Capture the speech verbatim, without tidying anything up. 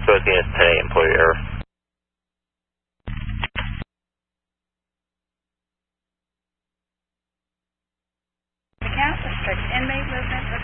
both units today, employee error. Account restricts inmate movement